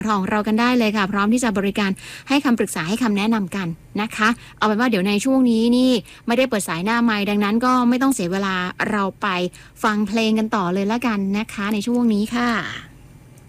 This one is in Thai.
ของเรากันได้เลยค่ะพร้อมที่จะบริการให้คำปรึกษาให้คำแนะนำกันนะคะเอาเป็นว่าเดี๋ยวในช่วงนี้นี่ไม่ได้เปิดสายหน้าไมค์ดังนั้นก็ไม่ต้องเสียเวลาเราไปฟังเพลงกันต่อเลยละกันนะคะในช่วงนี้ค่ะ